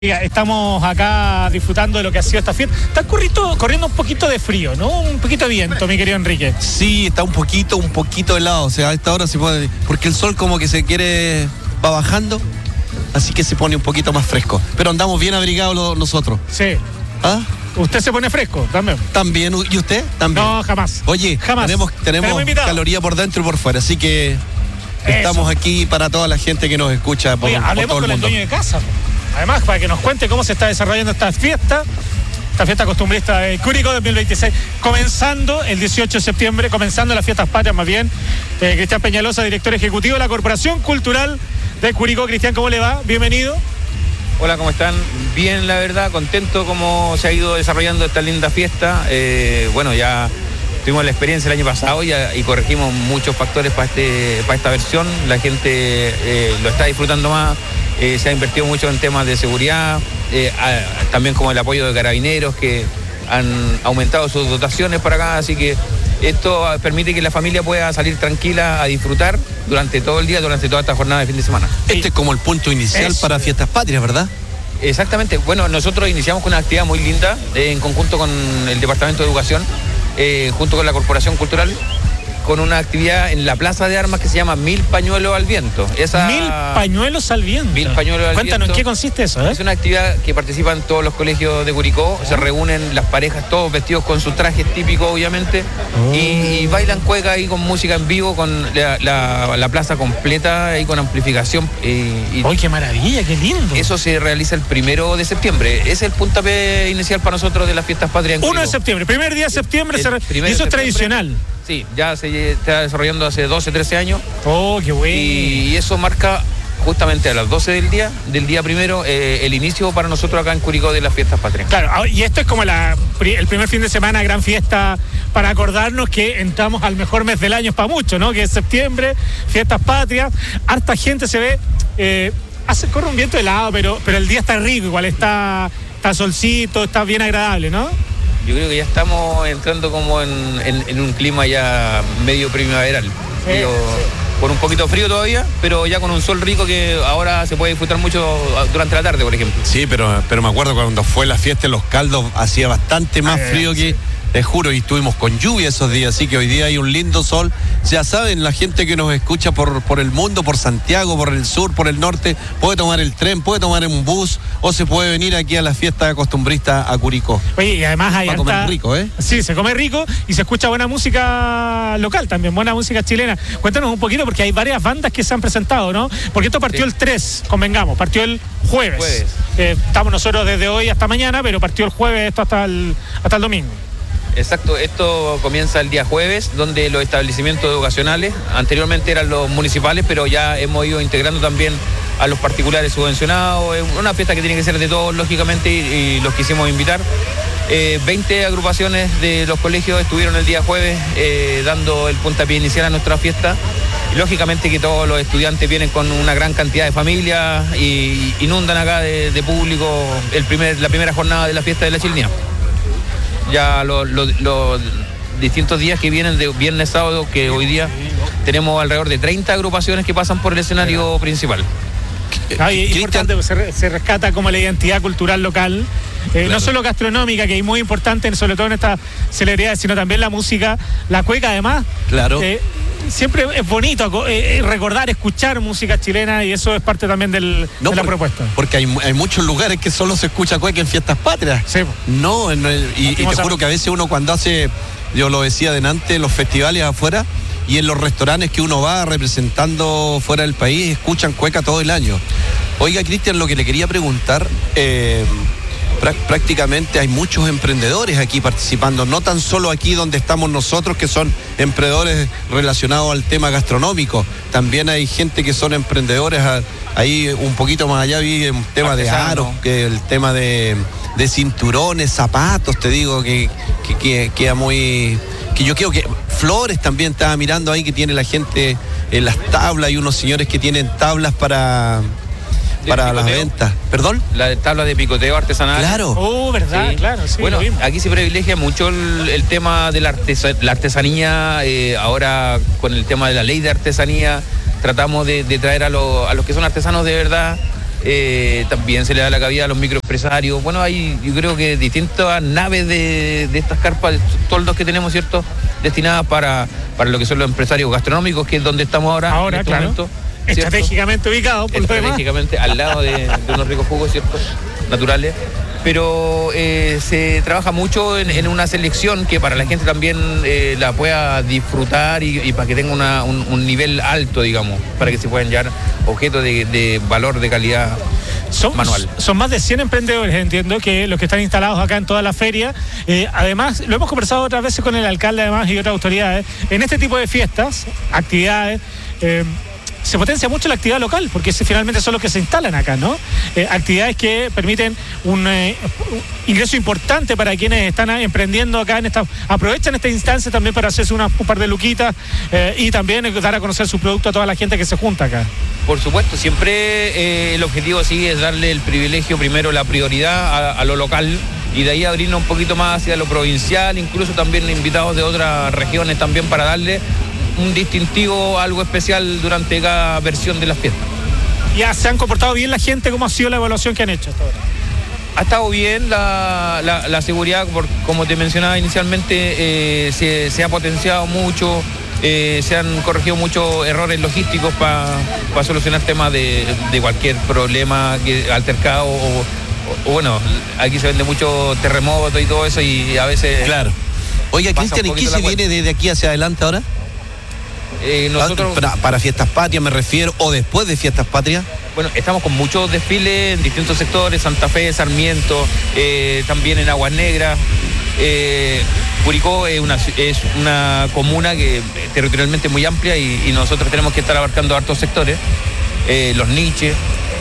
Estamos acá disfrutando de lo que ha sido esta fiesta. Está corriendo un poquito de frío, ¿no? Un poquito de viento, mi querido Enrique. Sí, está un poquito helado. O sea, a esta hora se puede. Porque el sol como que va bajando, así que se pone un poquito más fresco. Pero andamos bien abrigados nosotros. Sí. ¿Ah? ¿Usted se pone fresco también? También. ¿Y usted? También. No, jamás. Oye, jamás. Tenemos caloría por dentro y por fuera, así que estamos aquí para toda la gente que nos escucha por hablemos todo el con mundo. El dueño de casa. Además, para que nos cuente cómo se está desarrollando esta fiesta costumbrista de Curicó 2026, comenzando el 18 de septiembre, comenzando las fiestas patrias más bien. Cristian Peñalosa, director ejecutivo de la Corporación Cultural de Curicó. Cristian, ¿cómo le va? Bienvenido. Hola, ¿cómo están? Bien, la verdad, contento cómo se ha ido desarrollando esta linda fiesta. Bueno, ya tuvimos la experiencia el año pasado y corregimos muchos factores para esta versión. La gente lo está disfrutando más. Se ha invertido mucho en temas de seguridad, también como el apoyo de carabineros que han aumentado sus dotaciones para acá, así que esto permite que la familia pueda salir tranquila a disfrutar durante todo el día, durante toda esta jornada de fin de semana. Este es como el punto inicial para Fiestas Patrias, ¿verdad? Exactamente. Bueno, nosotros iniciamos con una actividad muy linda en conjunto con el Departamento de Educación, junto con la Corporación Cultural, con una actividad en la Plaza de Armas que se llama 1000 pañuelos al viento. 1000 pañuelos al viento. 1000 pañuelos al Cuéntanos, viento. ¿en qué consiste eso? Es una actividad que participan todos los colegios de Curicó. Se reúnen las parejas, todos vestidos con sus trajes típicos, obviamente, y bailan cueca ahí con música en vivo, con la plaza completa, ahí con amplificación. ¡Ay, qué maravilla, qué lindo! Eso se realiza el 1 de septiembre. Es el puntapié inicial para nosotros de las fiestas patrias en Curicó. 1 de septiembre, primer día de septiembre, y eso es tradicional. Sí, ya se está desarrollando hace 12, 13 añños. ¡Oh, qué bueno! Y eso marca justamente a las 12 del día primero, el inicio para nosotros acá en Curicó de las fiestas patrias. Claro, y esto es como el primer fin de semana, gran fiesta, para acordarnos que entramos al mejor mes del año para muchos, ¿no? Que es septiembre, fiestas patrias, harta gente se ve, corre un viento helado, pero el día está rico, igual está solcito, está bien agradable, ¿no? Yo creo que ya estamos entrando como en un clima ya medio primaveral. Con un poquito frío todavía, pero ya con un sol rico que ahora se puede disfrutar mucho durante la tarde, por ejemplo. Sí, pero me acuerdo cuando fue la fiesta en Los Caldos, hacía bastante más frío que... Te juro, y estuvimos con lluvia esos días, así que hoy día hay un lindo sol. Ya saben, la gente que nos escucha por el mundo, por Santiago, por el sur, por el norte, puede tomar el tren, puede tomar un bus, o se puede venir aquí a la fiesta costumbrista a Curicó. Oye, y además hay comer rico, ¿eh? Sí, se come rico y se escucha buena música local también, buena música chilena. Cuéntanos un poquito, porque hay varias bandas que se han presentado, ¿no? Porque esto partió el 3, convengamos, partió el jueves. Estamos nosotros desde hoy hasta mañana, pero partió el jueves esto hasta el domingo. Exacto, esto comienza el día jueves, donde los establecimientos educacionales, anteriormente eran los municipales, pero ya hemos ido integrando también a los particulares subvencionados. Es una fiesta que tiene que ser de todos, lógicamente, y los quisimos invitar. 20 agrupaciones de los colegios estuvieron el día jueves dando el puntapié inicial a nuestra fiesta. Y lógicamente que todos los estudiantes vienen con una gran cantidad de familias y inundan acá de público la primera jornada de la fiesta de la Chilenía. Ya los distintos días que vienen de viernes, sábado, que hoy día tenemos alrededor de 30 agrupaciones que pasan por el escenario principal. Es importante, se rescata como la identidad cultural local, claro. No solo gastronómica, que es muy importante, sobre todo en estas celebridades, sino también la música, la cueca además. Claro. Siempre es bonito recordar, escuchar música chilena, y eso es parte también de la propuesta. Porque hay muchos lugares que solo se escucha cueca en fiestas patrias. Sí. Y te juro que a veces uno cuando hace, yo lo decía delante, los festivales afuera y en los restaurantes que uno va representando fuera del país, escuchan cueca todo el año. Oiga, Cristian, lo que le quería preguntar... prácticamente hay muchos emprendedores aquí participando, no tan solo aquí donde estamos nosotros, que son emprendedores relacionados al tema gastronómico, también hay gente que son emprendedores ahí un poquito más allá, vi un tema de aros, que el tema de cinturones, zapatos, te digo, que queda muy... que yo creo que flores también estaba mirando ahí, que tiene la gente en las tablas, y unos señores que tienen tablas para las ventas. ¿Perdón? La tabla de picoteo artesanal. Claro. Oh, ¿verdad? Sí. Claro, sí. Bueno, aquí se privilegia mucho el tema de la artesanía. Ahora, con el tema de la ley de artesanía, tratamos de traer a los que son artesanos de verdad, también se le da la cabida a los microempresarios. Bueno, hay yo creo que distintas naves de estas carpas de toldos que tenemos, ¿cierto?, destinadas para lo que son los empresarios gastronómicos, que es donde estamos ahora en este claro. momento. Estratégicamente ubicado, por estratégicamente al lado de unos ricos jugos, ¿cierto?, naturales. Pero se trabaja mucho en una selección que para la gente también la pueda disfrutar y para que tenga un nivel alto, digamos, para que se puedan llevar objetos de valor, de calidad manual. Son más de 100 emprendedores, entiendo, que los que están instalados acá en toda la feria. Además, lo hemos conversado otras veces con el alcalde además y otras autoridades. En este tipo de fiestas, actividades, se potencia mucho la actividad local, porque finalmente son los que se instalan acá, ¿no? Actividades que permiten un ingreso importante para quienes están emprendiendo acá aprovechan esta instancia también para hacerse un par de luquitas y también dar a conocer su producto a toda la gente que se junta acá. Por supuesto, siempre el objetivo sí es darle el privilegio, primero la prioridad a lo local, y de ahí abrirnos un poquito más hacia lo provincial, incluso también invitados de otras regiones también para darle un distintivo, algo especial durante cada versión de las fiestas. ¿Ya se han comportado bien la gente? ¿Cómo ha sido la evaluación que han hecho hasta ahora? Ha estado bien la seguridad, como te mencionaba inicialmente, se ha potenciado mucho, se han corregido muchos errores logísticos para solucionar temas de cualquier problema, altercado o bueno, aquí se vende mucho terremoto y todo eso y a veces... Claro. Oiga, Cristian, ¿y qué se viene desde aquí hacia adelante ahora? Nosotros para Fiestas Patrias me refiero, o después de Fiestas Patrias. Bueno, estamos con muchos desfiles en distintos sectores, Santa Fe, Sarmiento, también en Aguas Negras. Curicó es una comuna que territorialmente es muy amplia y nosotros tenemos que estar abarcando hartos sectores, los niches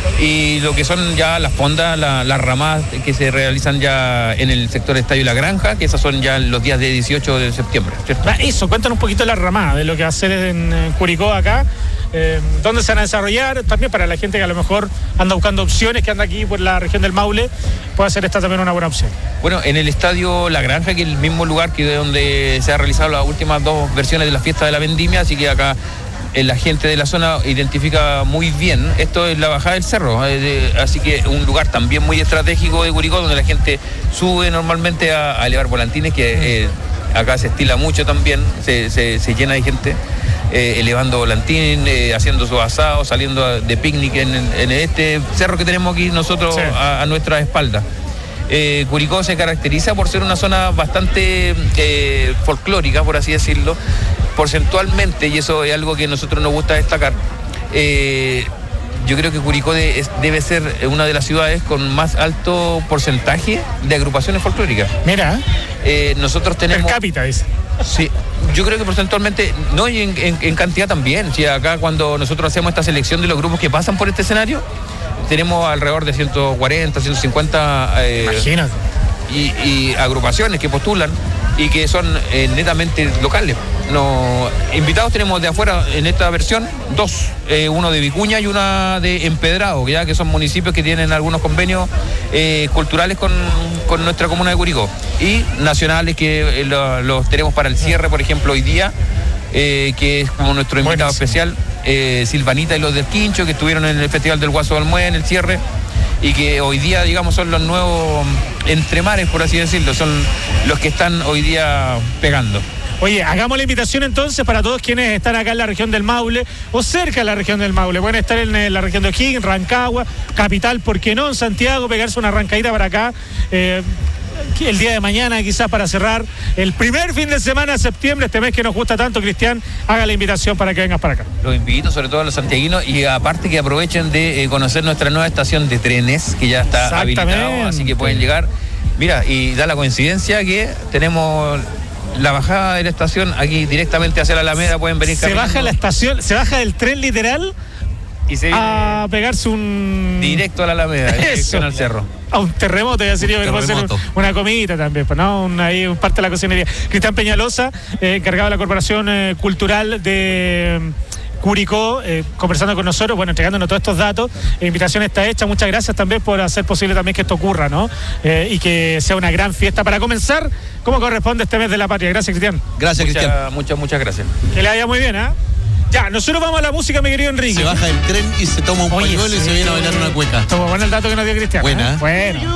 y lo que son ya las fondas, las ramadas que se realizan ya en el sector Estadio La Granja, que esas son ya los días de 18 de septiembre, ¿cierto? Eso, cuéntanos un poquito de la ramada, de lo que va a hacer en Curicó acá, dónde se van a desarrollar, también para la gente que a lo mejor anda buscando opciones, que anda aquí por la región del Maule, puede ser esta también una buena opción. Bueno, en el Estadio La Granja, que es el mismo lugar que de donde se han realizado las últimas dos versiones de la fiesta de la vendimia, así que acá la gente de la zona identifica muy bien. Esto es la bajada del cerro, así que un lugar también muy estratégico de Curicó, donde la gente sube normalmente a elevar volantines, que acá se estila mucho también, se llena de gente elevando volantín, haciendo su asado, saliendo de picnic en este cerro que tenemos aquí nosotros, sí, a nuestra espalda. Curicó se caracteriza por ser una zona bastante folclórica, por así decirlo, porcentualmente, y eso es algo que a nosotros nos gusta destacar. Yo creo que Curicó debe ser una de las ciudades con más alto porcentaje de agrupaciones folclóricas. Mira, nosotros tenemos... Per cápita, dice. Sí, yo creo que porcentualmente, no, y en cantidad también. Sí, acá cuando nosotros hacemos esta selección de los grupos que pasan por este escenario, tenemos alrededor de 140, 150 imagínate, y agrupaciones que postulan y que son netamente locales. No, invitados tenemos de afuera en esta versión dos, uno de Vicuña y una de Empedrado, ya que son municipios que tienen algunos convenios culturales con nuestra comuna de Curicó, y nacionales que los tenemos para el cierre, por ejemplo, hoy día, que es como nuestro invitado especial, Silvanita y los del Quincho, que estuvieron en el Festival del Guaso Balmué en el cierre, y que hoy día, digamos, son los nuevos entremares, por así decirlo, son los que están hoy día pegando. Oye, hagamos la invitación entonces para todos quienes están acá en la región del Maule o cerca de la región del Maule. Pueden estar en la región de O'Higgins, Rancagua, capital, ¿por qué no? En Santiago, pegarse una arrancadita para acá. El día de mañana, quizás para cerrar el primer fin de semana de septiembre, este mes que nos gusta tanto, Cristian, haga la invitación para que vengas para acá. Los invito, sobre todo a los santiaguinos, y aparte que aprovechen de conocer nuestra nueva estación de trenes, que ya está habilitada, así que pueden llegar. Mira, y da la coincidencia que tenemos la bajada de la estación aquí directamente hacia la Alameda, pueden venir caminando. Se baja la estación, se baja del tren literal y se a pegarse un... directo a la Alameda, dirección al cerro. A un terremoto, ya sería mejor hacer una comidita también, pues, ¿no? Ahí parte de la cocinería. Cristian Peñalosa, encargado de la Corporación Cultural de Curicó, conversando con nosotros, bueno, entregándonos todos estos datos. La invitación está hecha. Muchas gracias también por hacer posible también que esto ocurra, ¿no? Y que sea una gran fiesta para comenzar como corresponde este mes de la patria. Gracias, Cristian. Gracias, Cristian. Muchas gracias. Que le vaya muy bien, ¿ah? Ya, nosotros vamos a la música, mi querido Enrique. Se baja del tren y se toma un pañuelo y se viene a bailar una cueca. Estuvo bueno el dato que nos dio Cristian. Buena. Bueno.